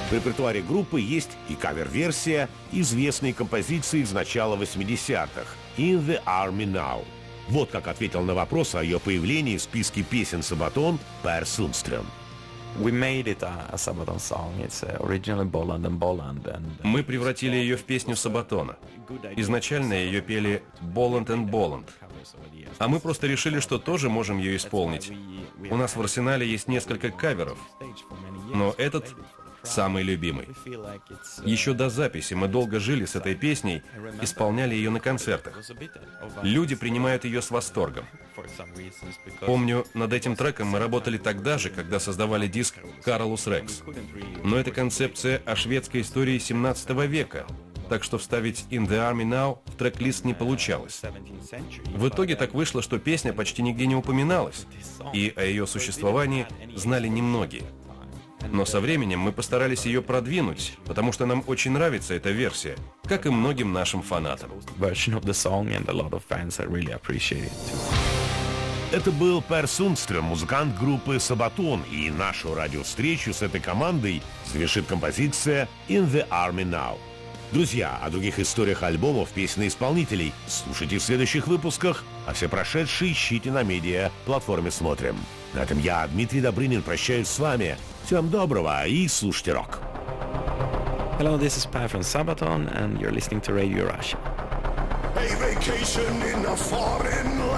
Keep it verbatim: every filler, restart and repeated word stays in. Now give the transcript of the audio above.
В репертуаре группы есть и кавер-версия известной композиции из начала восьмидесятых «In the Army Now». Вот как ответил на вопрос о ее появлении в списке песен Sabaton Per Sundström. We made it a, a Sabaton song. It's originally Bolland and Bolland. And... Мы превратили ее в песню Сабатона. Изначально ее пели Боланд и Боланд. А мы просто решили, что тоже можем ее исполнить. У нас в арсенале есть несколько каверов, но этот самый любимый. Еще до записи мы долго жили с этой песней, исполняли ее на концертах. Люди принимают ее с восторгом. Помню, над этим треком мы работали тогда же, когда создавали диск «Carolus Rex». Но это концепция о шведской истории семнадцатого века, так что вставить «In the Army Now» в трек-лист не получалось. В итоге так вышло, что песня почти нигде не упоминалась, и о ее существовании знали немногие. Но со временем мы постарались ее продвинуть, потому что нам очень нравится эта версия, как и многим нашим фанатам. Это был Per Sundström, музыкант группы Sabaton, и нашу радиовстречу с этой командой завершит композиция «In the Army Now». Друзья, о других историях альбомов, песен и исполнителей слушайте в следующих выпусках, а все прошедшие ищите на медиа-платформе «Смотрим». На этом я, Дмитрий Добрынин, прощаюсь с вами. Всем доброго и слушайте рок. Hello, this is Per from Sabaton, and you're listening to Radio Russia. A vacation in a foreign land.